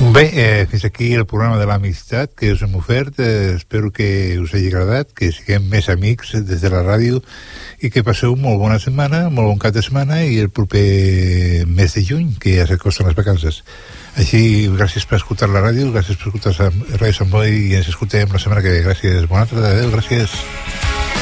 Bé, fins aquí el programa de l'amistat que us hem ofert. Espero que us hagi agradat, que siguem més amics des de la ràdio i que passeu molt bona setmana, molt bon cap de setmana i el proper mes de juny, que ja s'acosten les vacances. Així, gràcies per escoltar la ràdio, gràcies per escoltar Ràdio Sant Boi i ens escoltem la setmana que ve. Gràcies, bona tarda, adeu, gràcies.